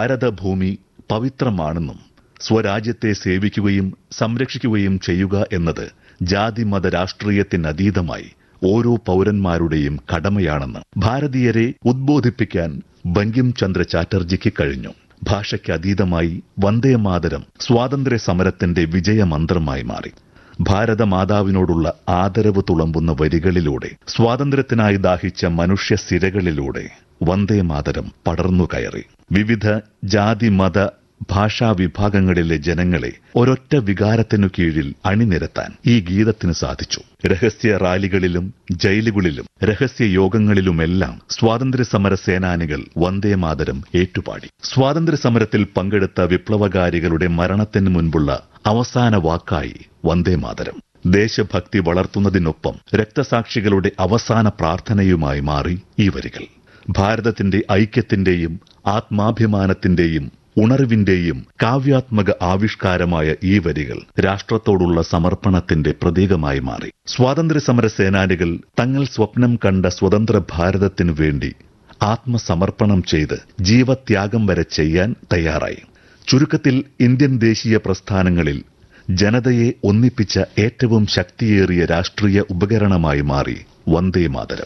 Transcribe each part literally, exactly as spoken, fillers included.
ഭാരതഭൂമി പവിത്രമാണെന്നും സ്വരാജ്യത്തെ സേവിക്കുകയും സംരക്ഷിക്കുകയും ചെയ്യുക എന്നത് ജാതിമത രാഷ്ട്രീയത്തിനതീതമായി ഓരോ പൗരന്മാരുടെയും കടമയാണെന്ന് ഭാരതീയരെ ഉദ്ബോധിപ്പിക്കാൻ ബങ്കിം ചന്ദ്ര ചാറ്റർജിക്ക് കഴിഞ്ഞു. ഭാഷയ്ക്കതീതമായി വന്ദേമാതരം സ്വാതന്ത്ര്യ സമരത്തിന്റെ വിജയമന്ത്രമായി മാറി. ഭാരതമാതാവിനോടുള്ള ആദരവ് തുളമ്പുന്ന വരികളിലൂടെ സ്വാതന്ത്ര്യത്തിനായി ദാഹിച്ച മനുഷ്യ സിരകളിലൂടെ വന്ദേമാതരം പടർന്നു കയറി. വിവിധ ജാതി മത ഭാഷാ വിഭാഗങ്ങളിലെ ജനങ്ങളെ ഒരൊറ്റ വികാരത്തിനു കീഴിൽ അണിനിരത്താൻ ഈ ഗീതത്തിന് സാധിച്ചു. രഹസ്യ റാലികളിലും ജയിലുകളിലും രഹസ്യ യോഗങ്ങളിലുമെല്ലാം സ്വാതന്ത്ര്യ സമര സേനാനികൾ വന്ദേമാതരം ഏറ്റുപാടി. സ്വാതന്ത്ര്യ സമരത്തിൽ പങ്കെടുത്ത വിപ്ലവകാരികളുടെ മരണത്തിന് മുൻപുള്ള അവസാന വാക്കായി വന്ദേമാതരം. ദേശഭക്തി വളർത്തുന്നതിനൊപ്പം രക്തസാക്ഷികളുടെ അവസാന പ്രാർത്ഥനയുമായി മാറി ഈ വരികൾ. ഭാരതത്തിന്റെ ഐക്യത്തിന്റെയും ആത്മാഭിമാനത്തിന്റെയും ഉണർവിന്റെയും കാവ്യാത്മക ആവിഷ്കാരമായ ഈ വരികൾ രാഷ്ട്രത്തോടുള്ള സമർപ്പണത്തിന്റെ പ്രതീകമായി മാറി. സ്വാതന്ത്ര്യ സമര സേനാനികൾ തങ്ങൾ സ്വപ്നം കണ്ട സ്വതന്ത്ര ഭാരതത്തിനു വേണ്ടി ആത്മസമർപ്പണം ചെയ്ത് ജീവത്യാഗം വരെ ചെയ്യാൻ തയ്യാറായി. ചുരുക്കത്തിൽ ഇന്ത്യൻ ദേശീയ പ്രസ്ഥാനങ്ങളിൽ ജനതയെ ഒന്നിപ്പിച്ച ഏറ്റവും ശക്തിയേറിയ രാഷ്ട്രീയ ഉപകരണമായി മാറി വന്ദേമാതരം.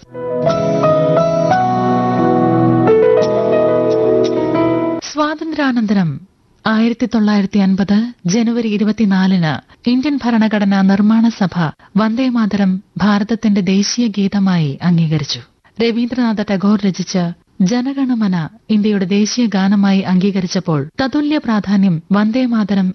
സ്വാതന്ത്ര്യാനന്തരം ആയിരത്തി തൊള്ളായിരത്തി അൻപത് ജനുവരി ഇരുപത്തിനാലിന് ഇന്ത്യൻ ഭരണഘടനാ നിർമ്മാണ സഭ വന്ദേമാതരം ഭാരതത്തിന്റെ ദേശീയ ഗീതമായി അംഗീകരിച്ചു. രവീന്ദ്രനാഥ ടാഗോർ രചിച്ച ജനഗണമന ഇന്ത്യയുടെ ദേശീയ ഗാനമായി അംഗീകരിച്ചപ്പോൾ തതുല്യ പ്രാധാന്യം വന്ദേമാതരം